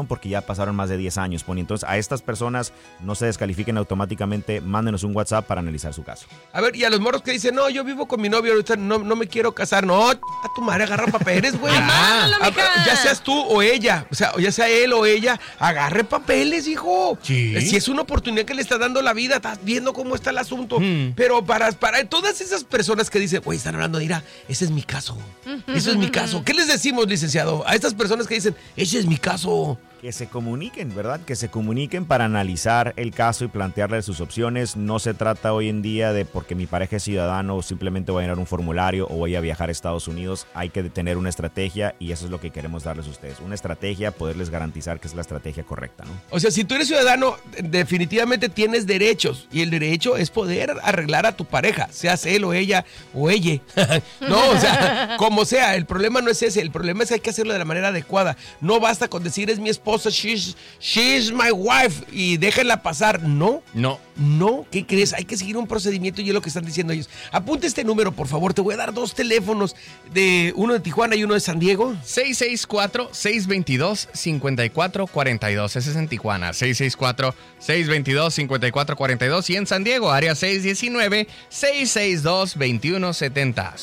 porque ya pasaron más de 10 años, Pony. Entonces, a estas personas no se descalifiquen automáticamente, mándenos un WhatsApp para analizar su caso. A ver, y a los morros que dicen, no, yo vivo con mi novio, ahorita no me quiero casar. No, a tu madre, agarra papeles, güey. Ya seas tú o ella, o sea, ya sea él o ella, agarre papeles, hijo. ¿Sí? Si es una oportunidad que le está dando la vida, estás viendo cómo está el asunto. Pero para todas esas personas que dicen, güey, están hablando, mira, ese es mi caso. Eso es mi caso. ¿Qué les decimos, licenciado? A estas personas que dicen, ese es mi caso. Que se comuniquen, ¿verdad? Que se comuniquen para analizar el caso y plantearle sus opciones. No se trata hoy en día de porque mi pareja es ciudadano o simplemente voy a llenar un formulario o voy a viajar a Estados Unidos. Hay que tener una estrategia y eso es lo que queremos darles a ustedes. Una estrategia, poderles garantizar que es la estrategia correcta, ¿no? O sea, si tú eres ciudadano, definitivamente tienes derechos y el derecho es poder arreglar a tu pareja, seas él o ella o ella. No, o sea, como sea, el problema no es ese, el problema es que hay que hacerlo de la manera adecuada. No basta con decir es mi esposa, she's my wife y déjenla pasar. No, ¿qué crees? Hay que seguir un procedimiento y es lo que están diciendo ellos. Apunta este número, por favor, te voy a dar 2 teléfonos, uno de Tijuana y uno de San Diego. 664-622-5442, ese es en Tijuana, 664-622-5442 y en San Diego, área 619-662-2170,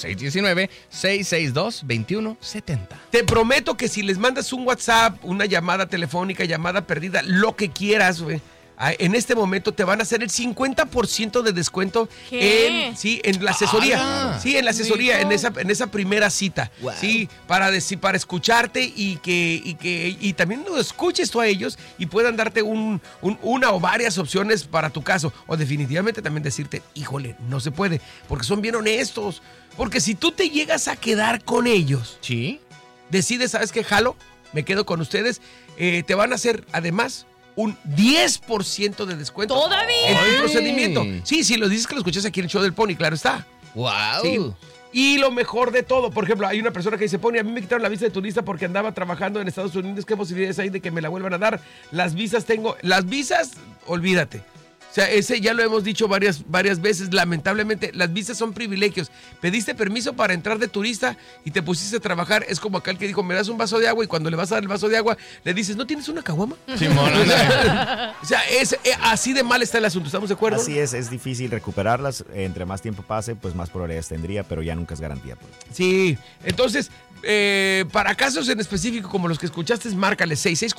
619-662-2170. Te prometo que si les mandas un WhatsApp, una llamada telefónica, llamada perdida, lo que quieras, güey, en este momento te van a hacer el 50% de descuento en la asesoría. Sí, en la asesoría, en esa primera cita. Wow. Sí, para escucharte y también lo escuches tú a ellos y puedan darte una o varias opciones para tu caso. O definitivamente también decirte, híjole, no se puede, porque son bien honestos. Porque si tú te llegas a quedar con ellos, ¿sí? Decides, ¿sabes qué? Jalo, me quedo con ustedes. Te van a hacer, además, un 10% de descuento. ¿Todavía? En tu procedimiento. Sí, si lo dices que lo escuchas aquí en el show del Pony, claro está. ¡Wow! Sí. Y lo mejor de todo, por ejemplo, hay una persona que dice, Pony, a mí me quitaron la visa de turista porque andaba trabajando en Estados Unidos. ¿Qué posibilidades hay de que me la vuelvan a dar? Las visas, olvídate. O sea, ese ya lo hemos dicho varias veces. Lamentablemente, las visas son privilegios. Pediste permiso para entrar de turista y te pusiste a trabajar. Es como aquel que dijo, me das un vaso de agua, y cuando le vas a dar el vaso de agua, le dices, ¿no tienes una caguama? Simón. O sea, así de mal está el asunto. ¿Estamos de acuerdo? Así es difícil recuperarlas. Entre más tiempo pase, pues más probabilidades tendría, pero ya nunca es garantía. Pues. Sí, entonces, para casos en específico como los que escuchaste, márcale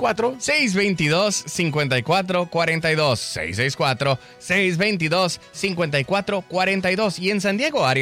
664-622-5442, 622-5442 y en San Diego, área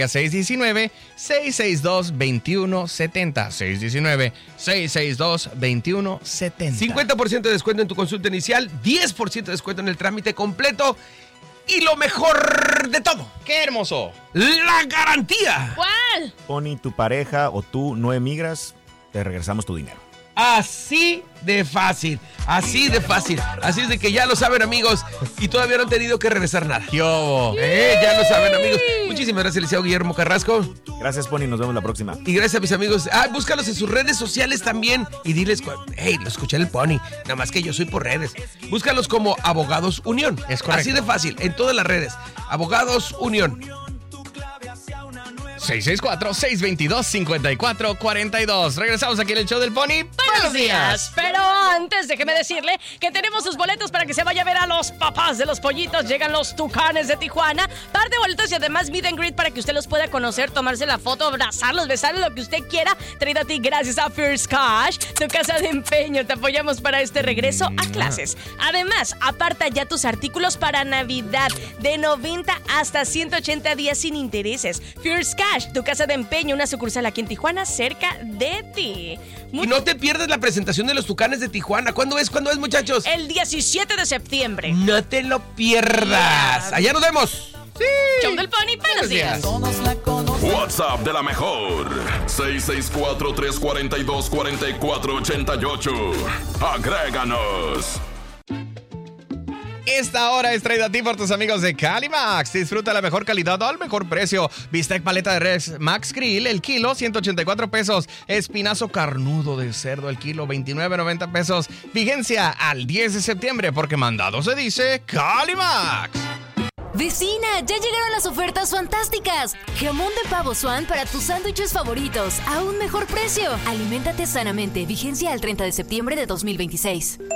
619-662-2170, 619-662-2170. 50% de descuento en tu consulta inicial, 10% de descuento en el trámite completo y lo mejor de todo. ¡Qué hermoso! ¡La garantía! ¿Cuál? Pony, tu pareja o tú no emigras, te regresamos tu dinero. Así de fácil, así de fácil. Así es de que ya lo saben, amigos, y todavía no han tenido que regresar nada. ¡Yo! Ya lo saben, amigos. Muchísimas gracias, licenciado Guillermo Carrasco. Gracias, Pony, nos vemos la próxima. Y gracias a mis amigos. Búscalos en sus redes sociales también y diles, hey, lo escuché en el Pony. Nada más que yo soy por redes. Búscalos como Abogados Unión. Es correcto. Así de fácil, en todas las redes. Abogados Unión. 664-622-5442. Regresamos aquí en el show del Pony. ¡Buenos días! Pero antes, déjeme decirle que tenemos sus boletos para que se vaya a ver a los papás de los pollitos. Llegan los Tucanes de Tijuana. Par de boletos y además meet and greet para que usted los pueda conocer, tomarse la foto, abrazarlos, besarlos, lo que usted quiera. Traído a ti gracias a First Cash, tu casa de empeño. Te apoyamos para este regreso a clases. Además, aparta ya tus artículos para Navidad de 90 hasta 180 días sin intereses. First Cash, tu casa de empeño, una sucursal aquí en Tijuana, cerca de ti. Y no te pierdas la presentación de los Tucanes de Tijuana. ¿Cuándo es, muchachos? El 17 de septiembre. No te lo pierdas. Allá nos vemos. Sí. Show del Pony, buenos días. WhatsApp de la mejor. 664-342-4488. Agréganos. Esta hora es traída a ti por tus amigos de Calimax. Disfruta la mejor calidad al mejor precio. Bistec paleta de res Max Grill, el kilo, 184 pesos. Espinazo carnudo de cerdo, el kilo, 29.90 pesos. Vigencia al 10 de septiembre, porque mandado se dice Calimax. Vecina, ya llegaron las ofertas fantásticas. Jamón de pavo Swan para tus sándwiches favoritos a un mejor precio. Aliméntate sanamente. Vigencia al 30 de septiembre de 2026.